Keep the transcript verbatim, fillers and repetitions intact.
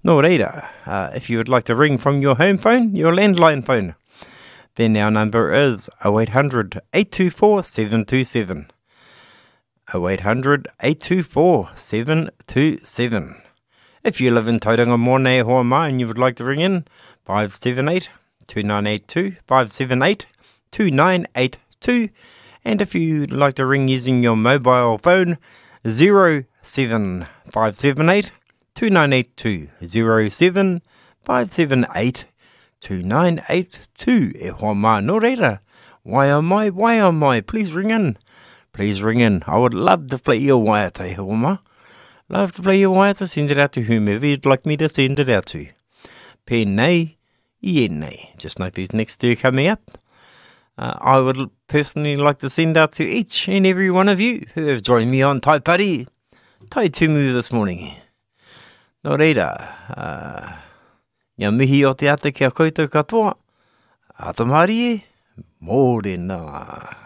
No reira, uh, if you would like to ring from your home phone, your landline phone, then our number is oh eight hundred, eight two four, seven two seven. oh eight hundred, eight two four, seven two seven. If you live in Tauranga Morne Hoa Mai and you would like to ring in, five seven eight, two nine eight two, five seven eight, two nine eight two. And if you'd like to ring using your mobile phone, zero seven five seven eight, two nine eight two, zero seven five seven eight, two nine eight two. E hoa mai no reira. Wai o mai, wai o mai. Please ring in. Please ring in. I would love to play your waiata, e hoa mai. Love to play your waiata. Send it out to whomever you'd like me to send it out to. Pēnei, ienei. Just like these next two coming up. Uh, I would personally like to send out to each and every one of you who have joined me on Tai Pari, Tai Tumu this morning. No reira, uh, ia mihi o te ate kia koutou katoa, atamari e, mōrena.